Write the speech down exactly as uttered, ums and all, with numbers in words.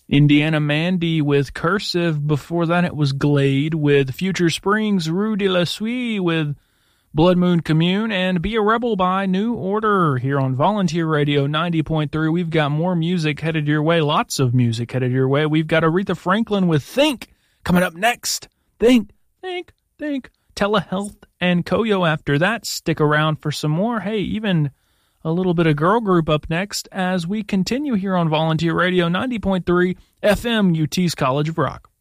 Indiana Mandy with Cursive. Before that, it was Glade with Future Springs. Rue de la Suie with Blood Moon Commune. And Be a Rebel by New Order here on Volunteer Radio ninety point three. We've got more music headed your way. Lots of music headed your way. We've got Aretha Franklin with Think coming up next. Think, think, think. Telehealth and Koyo after that. Stick around for some more. Hey, even a little bit of girl group up next as we continue here on Volunteer Radio ninety point three F M, U T's College of Rock.